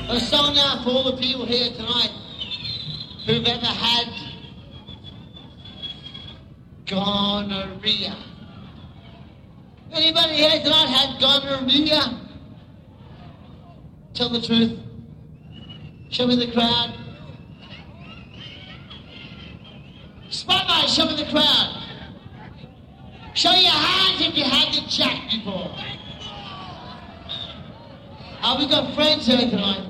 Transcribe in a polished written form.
A song now for all the people here tonight who've ever had gonorrhea. Anybody here tonight had gonorrhea? Tell the truth. Show me the crowd. Spotlight, show me the crowd. Show your hands if you had the jack before. We've got friends here tonight.